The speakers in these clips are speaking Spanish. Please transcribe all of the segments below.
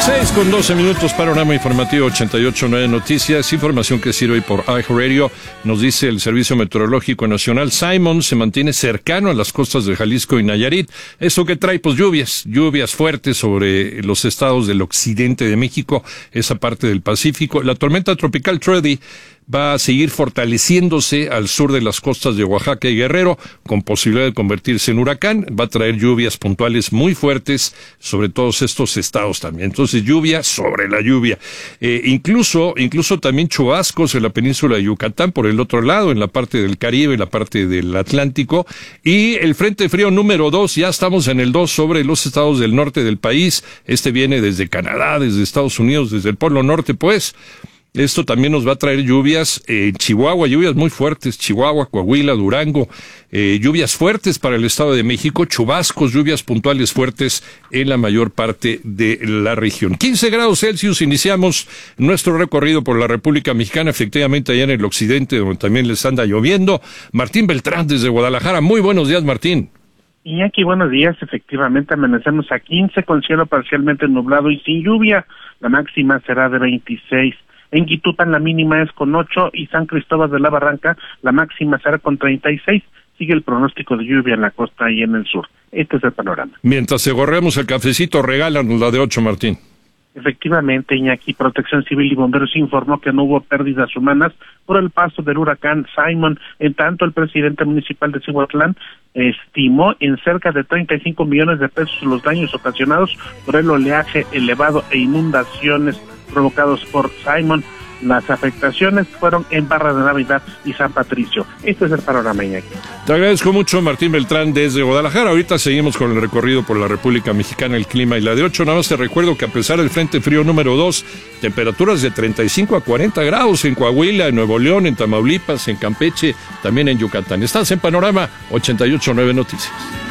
6:12, panorama informativo 88.9 Noticias, información que sirve por iHeartRadio. Nos dice el Servicio Meteorológico Nacional, Simon se mantiene cercano a las costas de Jalisco y Nayarit. ¿Eso que trae? Pues lluvias fuertes sobre los estados del occidente de México, esa parte del Pacífico. La tormenta tropical Trudy va a seguir fortaleciéndose al sur de las costas de Oaxaca y Guerrero, con posibilidad de convertirse en huracán. Va a traer lluvias puntuales muy fuertes sobre todos estos estados también. Entonces, lluvia sobre la lluvia. Incluso también chubascos en la península de Yucatán, por el otro lado, en la parte del Caribe, la parte del Atlántico. Y el Frente Frío número 2, ya estamos en el 2 sobre los estados del norte del país. Este viene desde Canadá, desde Estados Unidos, desde el Polo Norte, pues. Esto también nos va a traer lluvias en Chihuahua, lluvias muy fuertes, Chihuahua, Coahuila, Durango, lluvias fuertes para el Estado de México, chubascos, lluvias puntuales fuertes en la mayor parte de la región. 15 grados Celsius, iniciamos nuestro recorrido por la República Mexicana, efectivamente allá en el occidente, donde también les anda lloviendo. Martín Beltrán desde Guadalajara, muy buenos días, Martín. Iñaki, buenos días. Efectivamente, amanecemos a 15 con cielo parcialmente nublado y sin lluvia. La máxima será de 26. En Quitupan la mínima es con 8 y San Cristóbal de la Barranca la máxima será con 36. Sigue el pronóstico de lluvia en la costa y en el sur. Este es el panorama. Mientras segorremos el cafecito, regálanos la de 8, Martín. Efectivamente, Iñaki, Protección Civil y Bomberos informó que no hubo pérdidas humanas por el paso del huracán Simon. En tanto, el presidente municipal de Cihuatlán estimó en cerca de 35 millones de pesos los daños ocasionados por el oleaje elevado e inundaciones provocados por Simon. Las afectaciones fueron en Barra de Navidad y San Patricio. Este es el panorama, Iñaki. Te agradezco mucho, Martín Beltrán, desde Guadalajara. Ahorita seguimos con el recorrido por la República Mexicana, el clima y la de 8. Nada más te recuerdo que a pesar del Frente Frío número 2, temperaturas de 35 a 40 grados en Coahuila, en Nuevo León, en Tamaulipas, en Campeche, también en Yucatán. Estás en Panorama 88.9 Noticias.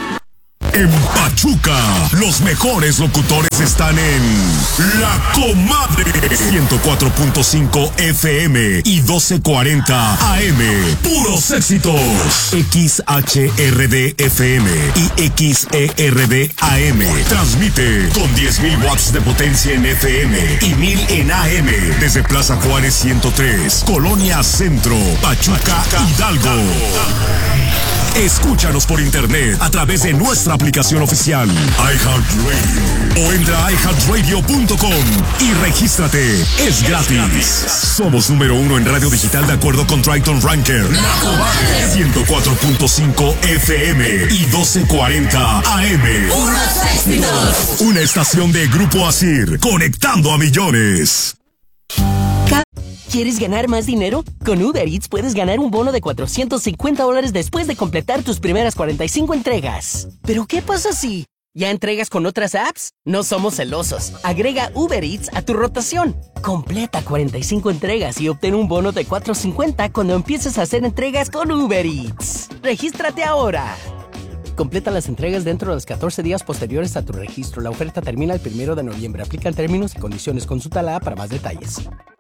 En Pachuca, los mejores locutores están en La Comadre 104.5 FM y 1240 AM. Puros éxitos. XHRD FM y XERD AM. Transmite con 10,000 watts de potencia en FM y 1,000 en AM. Desde Plaza Juárez 103, Colonia Centro, Pachuca, Hidalgo. Escúchanos por internet a través de nuestra aplicación oficial iHeartRadio o entra a iHeartRadio.com y regístrate. Es gratis. Somos número 1 en radio digital de acuerdo con Triton Ranker. La Comadre 104.5 FM y 1240 AM. ¡Unos éxitos! Una estación de Grupo Asir, conectando a millones. ¿Quieres ganar más dinero? Con Uber Eats puedes ganar un bono de $450 después de completar tus primeras 45 entregas. ¿Pero qué pasa si ya entregas con otras apps? No somos celosos. Agrega Uber Eats a tu rotación. Completa 45 entregas y obtén un bono de $450 cuando empieces a hacer entregas con Uber Eats. ¡Regístrate ahora! Completa las entregas dentro de los 14 días posteriores a tu registro. La oferta termina el 1 de noviembre. Aplican términos y condiciones. Consulta la app para más detalles.